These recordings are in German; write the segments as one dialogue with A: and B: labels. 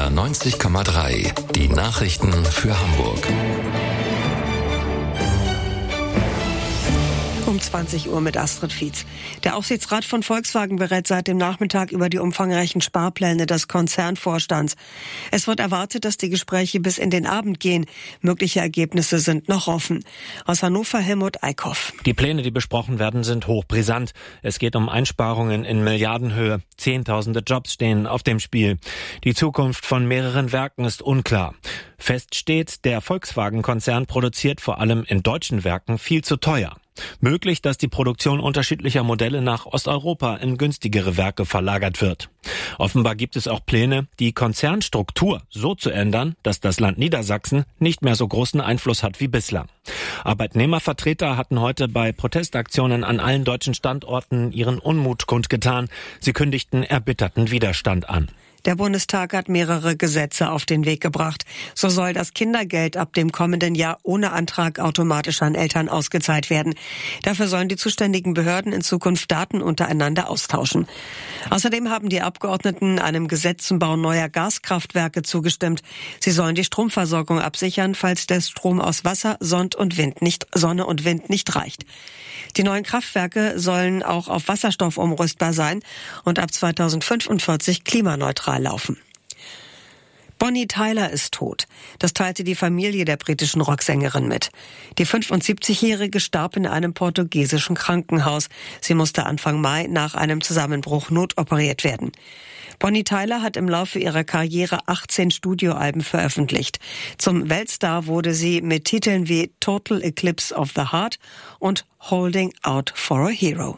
A: NDR 90,3. Die Nachrichten für Hamburg.
B: Um 20 Uhr mit Astrid Fietz. Der Aufsichtsrat von Volkswagen berät seit dem Nachmittag über die umfangreichen Sparpläne des Konzernvorstands. Es wird erwartet, dass die Gespräche bis in den Abend gehen. Mögliche Ergebnisse sind noch offen. Aus Hannover Helmut Eickhoff.
C: Die Pläne, die besprochen werden, sind hochbrisant. Es geht um Einsparungen in Milliardenhöhe. Zehntausende Jobs stehen auf dem Spiel. Die Zukunft von mehreren Werken ist unklar. Fest steht, der Volkswagen-Konzern produziert vor allem in deutschen Werken viel zu teuer. Möglich, dass die Produktion unterschiedlicher Modelle nach Osteuropa in günstigere Werke verlagert wird. Offenbar gibt es auch Pläne, die Konzernstruktur so zu ändern, dass das Land Niedersachsen nicht mehr so großen Einfluss hat wie bislang. Arbeitnehmervertreter hatten heute bei Protestaktionen an allen deutschen Standorten ihren Unmut kundgetan. Sie kündigten erbitterten Widerstand an.
B: Der Bundestag hat mehrere Gesetze auf den Weg gebracht. So soll das Kindergeld ab dem kommenden Jahr ohne Antrag automatisch an Eltern ausgezahlt werden. Dafür sollen die zuständigen Behörden in Zukunft Daten untereinander austauschen. Außerdem haben die Abgeordneten einem Gesetz zum Bau neuer Gaskraftwerke zugestimmt. Sie sollen die Stromversorgung absichern, falls der Strom aus Wasser, Sonne und Wind nicht reicht. Die neuen Kraftwerke sollen auch auf Wasserstoff umrüstbar sein und ab 2045 klimaneutral laufen. Bonnie Tyler ist tot. Das teilte die Familie der britischen Rocksängerin mit. Die 75-Jährige starb in einem portugiesischen Krankenhaus. Sie musste Anfang Mai nach einem Zusammenbruch notoperiert werden. Bonnie Tyler hat im Laufe ihrer Karriere 18 Studioalben veröffentlicht. Zum Weltstar wurde sie mit Titeln wie Total Eclipse of the Heart und Holding Out for a Hero.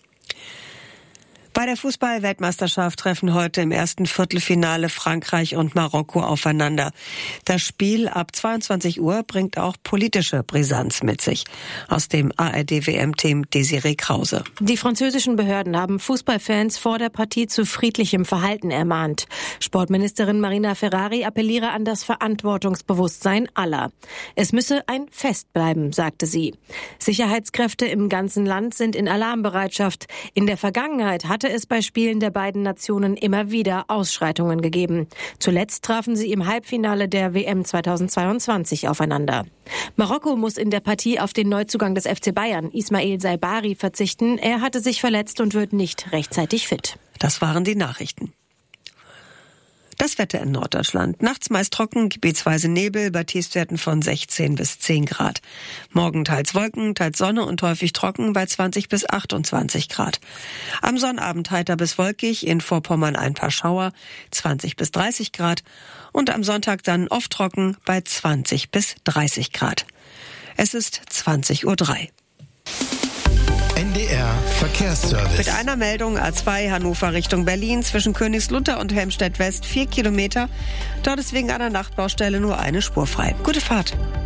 B: Bei der Fußball-Weltmeisterschaft treffen heute im ersten Viertelfinale Frankreich und Marokko aufeinander. Das Spiel ab 22 Uhr bringt auch politische Brisanz mit sich. Aus dem ARD-WM-Team Desiree Krause.
D: Die französischen Behörden haben Fußballfans vor der Partie zu friedlichem Verhalten ermahnt. Sportministerin Marina Ferrari appelliere an das Verantwortungsbewusstsein aller. Es müsse ein Fest bleiben, sagte sie. Sicherheitskräfte im ganzen Land sind in Alarmbereitschaft. In der Vergangenheit hatte es bei Spielen der beiden Nationen immer wieder Ausschreitungen gegeben. Zuletzt trafen sie im Halbfinale der WM 2022 aufeinander. Marokko muss in der Partie auf den Neuzugang des FC Bayern, Ismail Saibari, verzichten. Er hatte sich verletzt und wird nicht rechtzeitig fit.
B: Das waren die Nachrichten. Das Wetter in Norddeutschland. Nachts meist trocken, gebietsweise Nebel bei Tiefstwerten von 16 bis 10 Grad. Morgen teils Wolken, teils Sonne und häufig trocken bei 20 bis 28 Grad. Am Sonnabend heiter bis wolkig, in Vorpommern ein paar Schauer, 20 bis 30 Grad. Und am Sonntag dann oft trocken bei 20 bis 30 Grad. Es ist 20:03 Uhr.
A: NDR Verkehrsservice.
B: Mit einer Meldung A2 Hannover Richtung Berlin zwischen Königslutter und Helmstedt West 4 Kilometer. Dort ist wegen einer Nachtbaustelle nur eine Spur frei. Gute Fahrt.